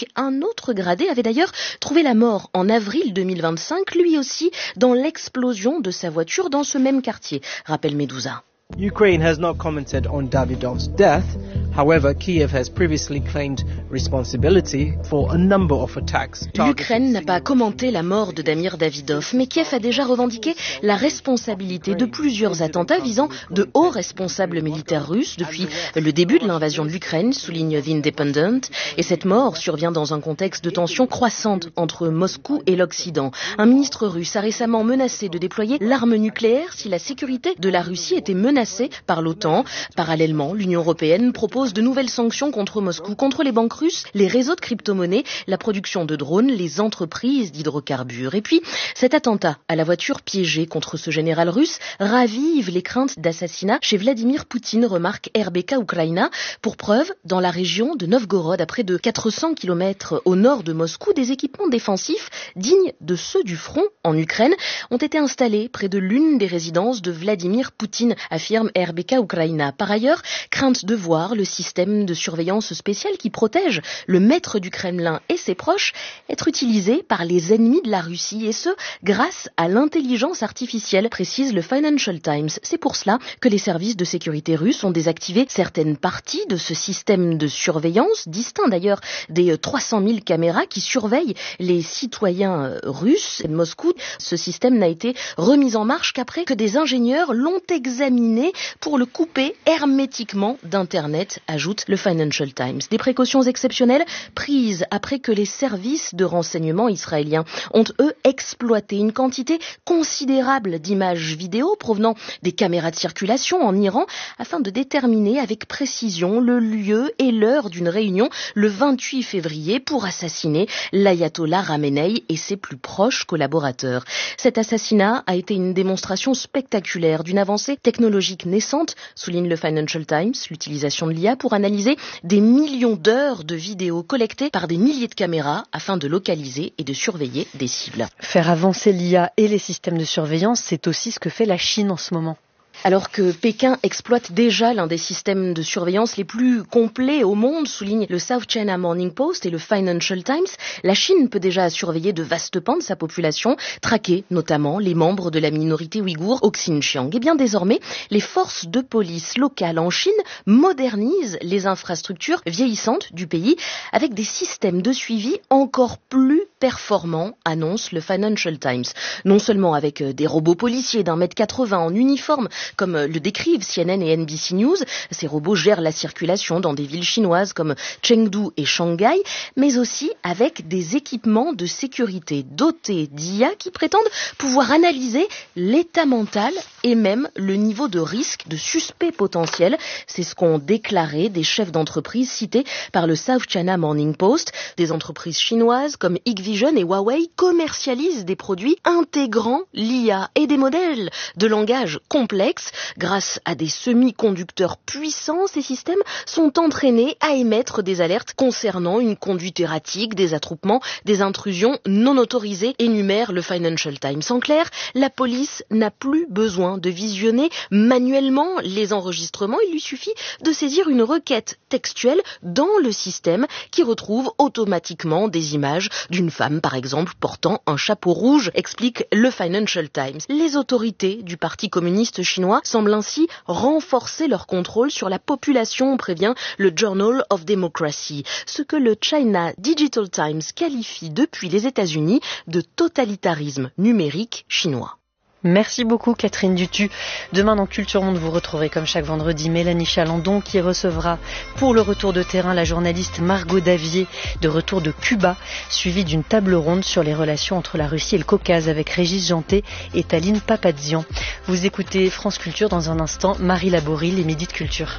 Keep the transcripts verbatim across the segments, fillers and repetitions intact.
Ironique, un autre gradé avait d'ailleurs trouvé la mort en avril deux mille vingt-cinq, lui aussi dans l'explosion de sa voiture dans ce même quartier, rappelle Medusa. Ukraine has not commented on Davidov's death. However, Kiev has previously claimed responsibility for a number of attacks. L'Ukraine n'a pas commenté la mort de Damir Davidov, mais Kiev a déjà revendiqué la responsabilité de plusieurs attentats visant de hauts responsables militaires russes depuis le début de l'invasion de l'Ukraine, souligne The Independent. Et cette mort survient dans un contexte de tensions croissantes entre Moscou et l'Occident. Un ministre russe a récemment menacé de déployer l'arme nucléaire si la sécurité de la Russie était menacée par l'OTAN. Parallèlement, l'Union européenne propose de nouvelles sanctions contre Moscou, contre les banques russes, les réseaux de crypto-monnaies, la production de drones, les entreprises d'hydrocarbures. Et puis, cet attentat à la voiture piégée contre ce général russe ravive les craintes d'assassinat chez Vladimir Poutine, remarque R B K Ukraina. Pour preuve, dans la région de Novgorod, à près de quatre cents kilomètres au nord de Moscou, des équipements défensifs dignes de ceux du front en Ukraine ont été installés près de l'une des résidences de Vladimir Poutine, affirme R B K Ukraina. Par ailleurs, crainte de voir le système de surveillance spéciale qui protège le maître du Kremlin et ses proches être utilisé par les ennemis de la Russie, et ce, grâce à l'intelligence artificielle, précise le Financial Times. C'est pour cela que les services de sécurité russes ont désactivé certaines parties de ce système de surveillance, distinct d'ailleurs des trois cent mille caméras qui surveillent les citoyens russes de Moscou. Ce système n'a été remis en marche qu'après que des ingénieurs l'ont examiné pour le couper hermétiquement d'Internet, ajoute le Financial Times. Des précautions exceptionnelles prises après que les services de renseignement israéliens ont, eux, exploité une quantité considérable d'images vidéo provenant des caméras de circulation en Iran afin de déterminer avec précision le lieu et l'heure d'une réunion le vingt-huit février pour assassiner l'ayatollah Khamenei et ses plus proches collaborateurs. Cet assassinat a été une démonstration spectaculaire d'une avancée technologique naissante, souligne le Financial Times, l'utilisation de l'I A pour analyser des millions d'heures de vidéos collectées par des milliers de caméras afin de localiser et de surveiller des cibles. Faire avancer l'I A et les systèmes de surveillance, c'est aussi ce que fait la Chine en ce moment. Alors que Pékin exploite déjà l'un des systèmes de surveillance les plus complets au monde, souligne le South China Morning Post et le Financial Times, la Chine peut déjà surveiller de vastes pans de sa population, traquer notamment les membres de la minorité ouïghour au Xinjiang. Et bien désormais, les forces de police locales en Chine modernisent les infrastructures vieillissantes du pays avec des systèmes de suivi encore plus performants, annonce le Financial Times. Non seulement avec des robots policiers d'un mètre quatre-vingts en uniforme, comme le décrivent C N N et N B C News, ces robots gèrent la circulation dans des villes chinoises comme Chengdu et Shanghai, mais aussi avec des équipements de sécurité dotés d'I A qui prétendent pouvoir analyser l'état mental et même le niveau de risque de suspects potentiels. C'est ce qu'ont déclaré des chefs d'entreprise cités par le South China Morning Post. Des entreprises chinoises comme Hikvision et Huawei commercialisent des produits intégrant l'I A et des modèles de langage complexes. Grâce à des semi-conducteurs puissants, ces systèmes sont entraînés à émettre des alertes concernant une conduite erratique, des attroupements, des intrusions non autorisées, énumère le Financial Times. En clair, la police n'a plus besoin de visionner manuellement les enregistrements. Il lui suffit de saisir une requête textuelle dans le système qui retrouve automatiquement des images d'une femme, par exemple, portant un chapeau rouge, explique le Financial Times. Les autorités du Parti communiste chinois semblent ainsi renforcer leur contrôle sur la population, prévient le Journal of Democracy, ce que le China Digital Times qualifie depuis les États-Unis de totalitarisme numérique chinois. Merci beaucoup Catherine Dutu. Demain dans Culture Monde, vous retrouverez comme chaque vendredi Mélanie Chalandon qui recevra pour le retour de terrain la journaliste Margot Davier de retour de Cuba, suivie d'une table ronde sur les relations entre la Russie et le Caucase avec Régis Janté et Taline Papazian. Vous écoutez France Culture, dans un instant Marie Laborie, les Midis de Culture.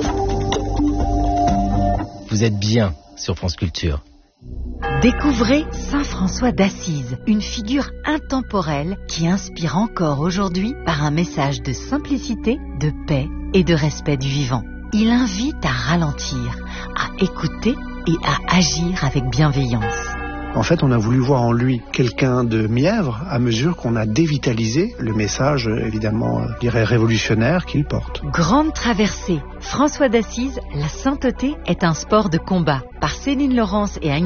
Vous êtes bien sur France Culture. Découvrez Saint François d'Assise, une figure intemporelle qui inspire encore aujourd'hui par un message de simplicité, de paix et de respect du vivant. Il invite à ralentir, à écouter et à agir avec bienveillance. En fait, on a voulu voir en lui quelqu'un de mièvre à mesure qu'on a dévitalisé le message, évidemment, je dirais révolutionnaire qu'il porte. Grande traversée. François d'Assise, la sainteté est un sport de combat. Par Céline Laurence et Agnès